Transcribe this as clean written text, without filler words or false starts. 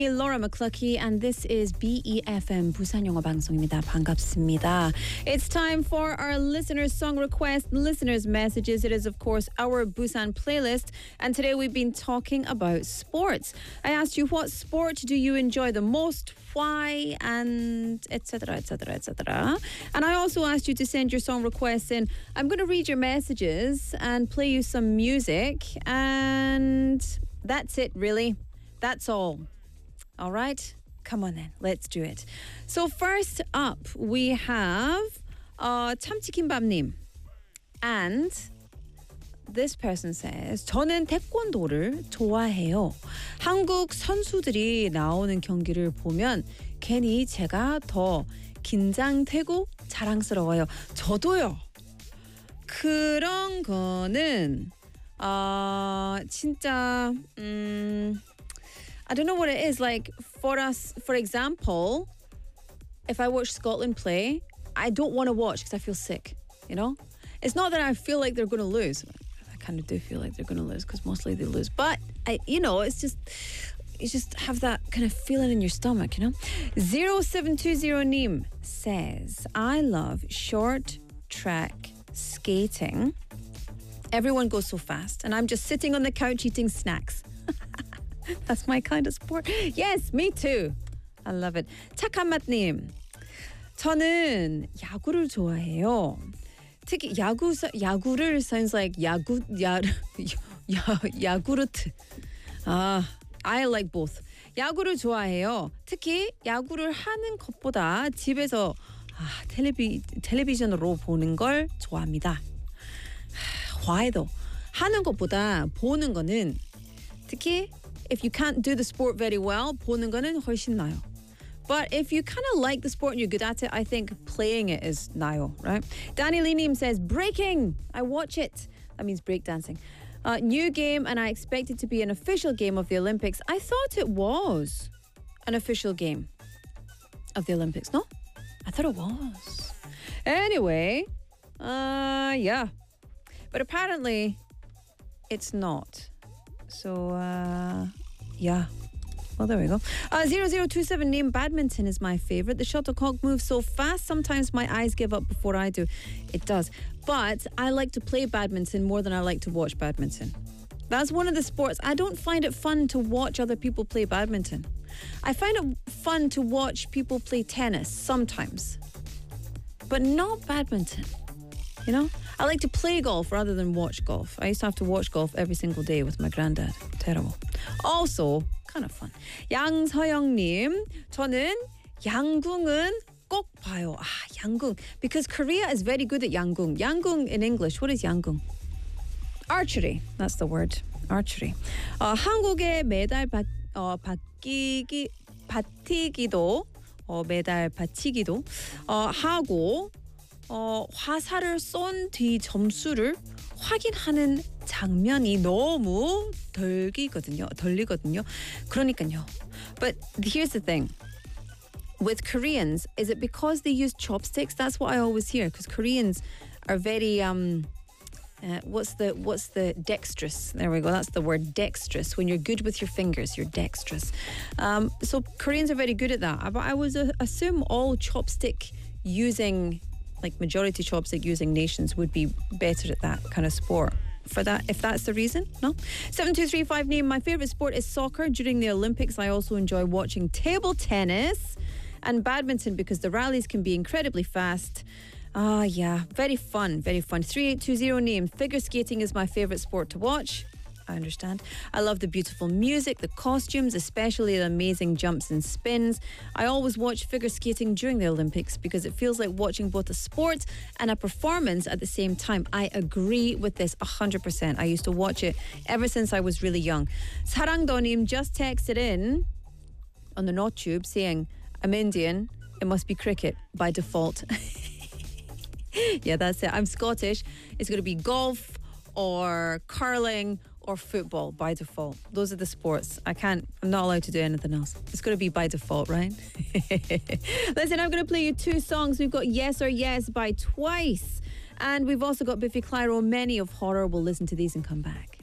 Laura McCluckey, and this is BEFM 부산 영어 방송입니다. 반갑습니다. It's time for our listeners' song request, listeners' messages. It is, of course, our Busan playlist, and today we've been talking about sports. I asked you, what sport do you enjoy the most? Why? And etc., etc., etc. And I also asked you to send your song requests in. I'm going to read your messages and play you some music, and that's it, really. That's all. All right, come on then, let's do it. So first up, we have 참치김밥님. And this person says, 저는 태권도를 좋아해요. 한국 선수들이 나오는 경기를 보면 괜히 제가 더 긴장되고 자랑스러워요. 저도요. 그런 거는 진짜 I don't know what it is. Like, for us, for example, if I watch Scotland play, I don't want to watch because I feel sick, you know? It's not that I feel like they're going to lose. I kind of do feel like they're going to lose because mostly they lose. But, it's just, you just have that kind of feeling in your stomach, you know? 0720님 says, I love short track skating. Everyone goes so fast, and I'm just sitting on the couch eating snacks. That's my kind of sport. Yes, me too. I love it. 착한 맛님. 저는 야구를 좋아해요. 특히 야구를 sounds like 야구르트. I like both. 야구를 좋아해요. 특히 야구를 하는 것보다 집에서 텔레비전으로 보는 걸 좋아합니다. Why though? 하는 것보다 보는 거는 특히 if you can't do the sport very well, 보는 거는 훨씬 나요. But if you kind of like the sport and you're good at it, I think playing it is 나요, right? Danny Linim says, breaking! I watch it. That means breakdancing. New game, and I expect it to be an official game of the Olympics. I thought it was an official game of the Olympics, no? I thought it was. Anyway, yeah. But apparently, it's not. So, yeah. Well, there we go. 0027 badminton is my favorite. The shuttlecock moves so fast, sometimes my eyes give up before I do. It does. But I like to play badminton more than I like to watch badminton. That's one of the sports. I don't find it fun to watch other people play badminton. I find it fun to watch people play tennis sometimes, but not badminton. You know? I like to play golf rather than watch golf. I used to have to watch golf every single day with my granddad. Terrible. Also, kind of fun. 양서영님, 저는 양궁은 꼭 봐요. 양궁. Because Korea is very good at 양궁. 양궁 in English, what is 양궁? Archery. That's the word. Archery. 한국의 메달 받치기도 메달 받치기도 하고 화살을 쏜 뒤 점수를 확인하는 장면이 너무 덜리거든요. 그러니까요. But here's the thing. With Koreans, is it because they use chopsticks? That's what I always hear, because Koreans are very what's the dexterous? There we go. That's the word, dexterous. When you're good with your fingers, you're dexterous. So Koreans are very good at that. But I would assume all chopstick using, like majority chopstick using nations would be better at that kind of sport. For that, if that's the reason, no? 7235 name, my favorite sport is soccer. During the Olympics, I also enjoy watching table tennis and badminton because the rallies can be incredibly fast. Yeah, very fun, very fun. 3820 name, figure skating is my favorite sport to watch. I understand. I love the beautiful music, the costumes, especially the amazing jumps and spins. I always watch figure skating during the Olympics because it feels like watching both a sport and a performance at the same time. I agree with this 100%. I used to watch it ever since I was really young. 사랑도님 just texted in on the NotTube saying, I'm Indian, it must be cricket by default. Yeah, that's it. I'm Scottish. It's going to be golf or curling or football by default. Those are the sports. I'm not allowed to do anything else. It's going to be by default, right? Listen, I'm going to play you two songs. We've got Yes or Yes by Twice. And we've also got Biffy Clyro, Many of Horror. We'll listen to these and come back.